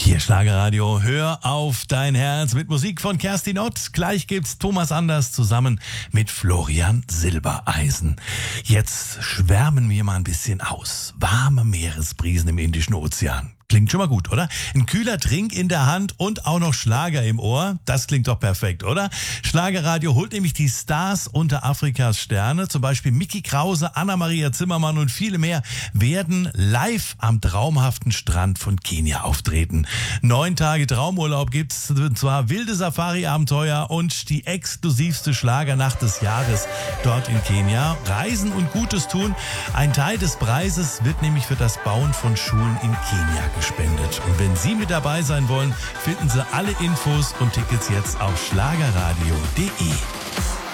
Hier Schlagerradio, hör auf dein Herz mit Musik von Kerstin Ott. Gleich gibt's Thomas Anders zusammen mit Florian Silbereisen. Jetzt schwärmen wir mal ein bisschen aus. Warme Meeresbrisen im Indischen Ozean. Klingt schon mal gut, oder? Ein kühler Trink in der Hand und auch noch Schlager im Ohr. Das klingt doch perfekt, oder? Schlagerradio holt nämlich die Stars unter Afrikas Sterne. Zum Beispiel Micky Krause, Anna-Maria Zimmermann und viele mehr werden live am traumhaften Strand von Kenia auftreten. 9 Tage Traumurlaub gibt's, und zwar wilde Safari-Abenteuer und die exklusivste Schlagernacht des Jahres dort in Kenia. Reisen und Gutes tun. Ein Teil des Preises wird nämlich für das Bauen von Schulen in Kenia gespendet. Und wenn Sie mit dabei sein wollen, finden Sie alle Infos und Tickets jetzt auf schlagerradio.de.